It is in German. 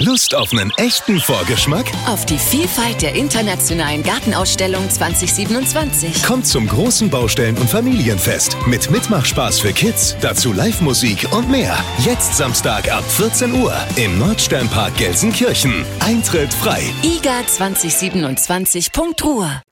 Lust auf einen echten Vorgeschmack? Auf die Vielfalt der internationalen Gartenausstellung 2027. Kommt zum großen Baustellen- und Familienfest mit Mitmachspaß für Kids, dazu Live-Musik und mehr. Jetzt Samstag ab 14 Uhr im Nordsternpark Gelsenkirchen. Eintritt frei. iga2027.ruhr